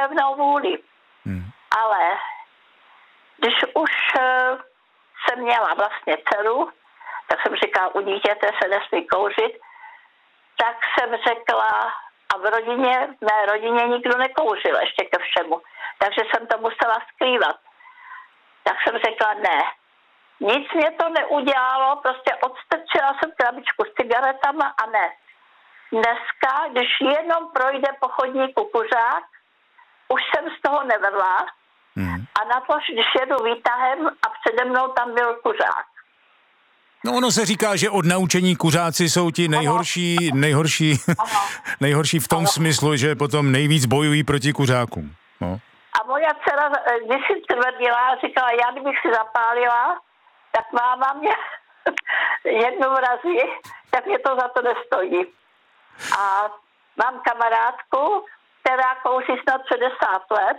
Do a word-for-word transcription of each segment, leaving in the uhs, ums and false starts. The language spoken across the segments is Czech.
pevnou vůli. Hmm. Ale když už uh, jsem měla vlastně dceru, tak jsem říkala, u dítěte se nesmí kouřit, tak jsem řekla, a v rodině, v mé rodině nikdo nekouřil ještě ke všemu, takže jsem to musela skrývat. Tak jsem řekla, ne, nic mě to neudělalo, prostě odstrčila jsem krabičku s cigaretama a ne. Dneska, když jenom projde po chodníku kuřák, už jsem z toho nevedla hmm. a na to, když jedu výtahem a přede mnou tam byl kuřák. No ono se říká, že od naučení kuřáci jsou ti nejhorší, ano. nejhorší, ano. nejhorší v tom ano. smyslu, že potom nejvíc bojují proti kuřákům. No. A moja dcera, když si tvrdila, říkala, já kdybych si zapálila, tak máma mě jednou razí, tak mě to za to nestojí. A mám kamarádku, která kouří snad šedesát let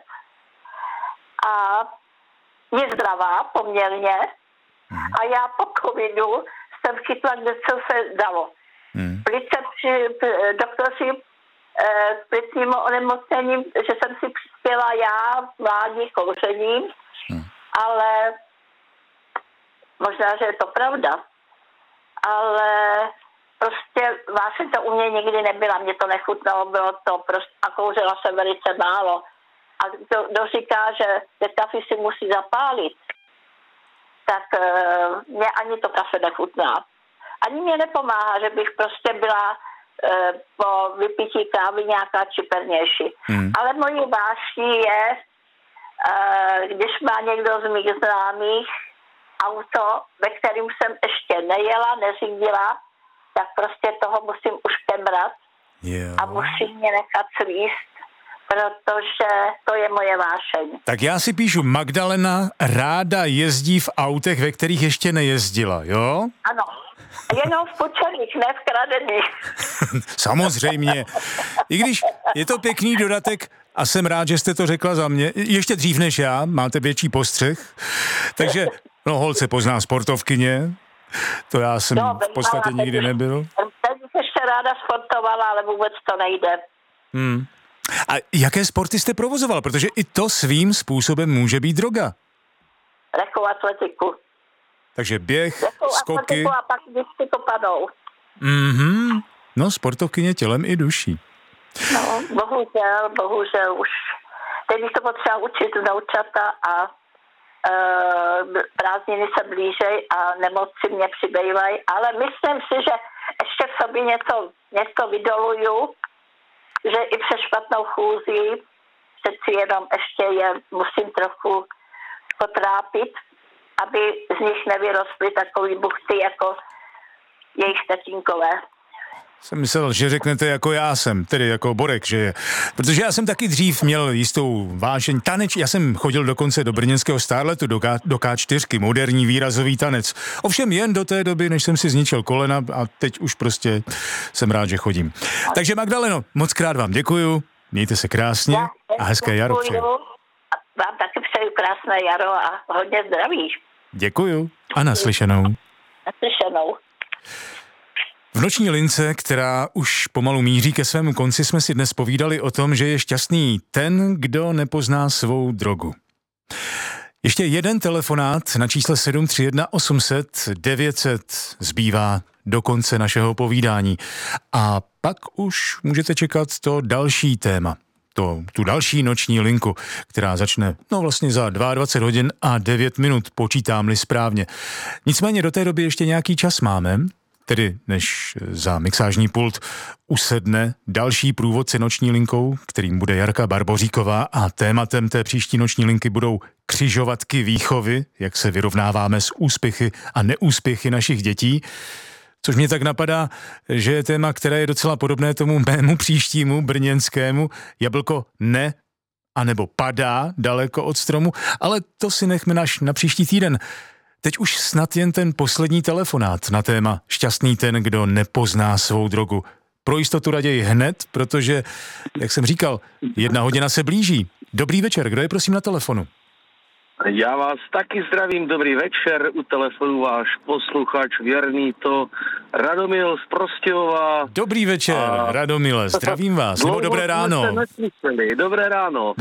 a je zdravá poměrně. Hmm. A já po covidu jsem chytla, kde co se dalo. Hmm. Plice při doktoři eh, plicnímu onemocněním, že jsem si přispěla já mládí kouřením, hmm. ale možná, že je to pravda. Ale prostě vášeň to u mě nikdy nebyla, mě to nechutnalo, bylo to prostě, a kouřila jsem velice málo. A kdo, kdo říká, že te kafe si musí zapálit, tak uh, mě ani to kafe nechutná. Ani mě nepomáhá, že bych prostě byla uh, po vypití kávy nějaká čipernější. Hmm. Ale mojí vášní je, uh, když má někdo z mých známých auto, ve kterým jsem ještě nejela, neřídila, tak prostě toho musím už kemrat yeah. a musím mě nechat svíst, protože to je moje vášeň. Tak já si píšu, Magdalena ráda jezdí v autech, ve kterých ještě nejezdila, jo? Ano, jenom v počerých, ne v kradených. Samozřejmě. I když je to pěkný dodatek a jsem rád, že jste to řekla za mě, ještě dřív než já, máte větší postřeh, takže no holce pozná sportovkyně, to já jsem no, v podstatě nikdy nebyl. Teď bych ještě ráda sportovala, ale vůbec to nejde. Hmm. A jaké sporty jste provozoval? Protože i to svým způsobem může být droga. Lehkou atletiku. Takže běh, Lehkou skoky. A pak vždycky kopanou. Mhm. No, sportovkyně tělem i duší. No, bohužel, bohužel už. Teď bych to potřeba učit vnoučata a uh, prázdniny se blížej a nemoci mě přibývají, ale myslím si, že ještě v sobě něco, něco vydoluju, že i přes špatnou chůzi přeci jenom ještě je musím trochu potrápit, aby z nich nevyrostly takový buchty jako jejich tatínkové. Jsem myslel, že řeknete jako já jsem, tedy jako Borek, že je. Protože já jsem taky dřív měl jistou vášeň taneč, já jsem chodil dokonce do brněnského Starletu, do, K, do ká čtyřky, moderní výrazový tanec. Ovšem jen do té doby, než jsem si zničil kolena a teď už prostě jsem rád, že chodím. Takže Magdaleno, moc krát vám děkuju, mějte se krásně a hezké jaro přeju. Vám taky přeju krásné jaro a hodně zdraví. Děkuju a naslyšenou. Naslyšenou. V noční lince, která už pomalu míří ke svému konci, jsme si dnes povídali o tom, že je šťastný ten, kdo nepozná svou drogu. Ještě jeden telefonát na čísle sedm tři jedna osm set devět set zbývá do konce našeho povídání. A pak už můžete čekat to další téma. To, tu další noční linku, která začne no vlastně za dvacet dva hodin a devět minut, počítám-li správně. Nicméně do té doby ještě nějaký čas máme, tedy než za mixážní pult usedne další průvodce noční linkou, kterým bude Jarka Barboříková a tématem té příští noční linky budou křižovatky výchovy, jak se vyrovnáváme s úspěchy a neúspěchy našich dětí. Což mě tak napadá, že je téma, které je docela podobné tomu mému příštímu brněnskému. Jablko ne, anebo padá daleko od stromu, ale to si nechme naš na příští týden. Teď už snad jen ten poslední telefonát na téma šťastný ten, kdo nepozná svou drogu. Pro jistotu raději hned, protože, jak jsem říkal, jedna hodina se blíží. Dobrý večer, kdo je prosím na telefonu? Já vás taky zdravím, dobrý večer, u telefonu váš posluchač věrný to Radomil z Prostějova. Dobrý večer, a... Radomile, zdravím vás, nebo dobré ráno. Dobré ráno.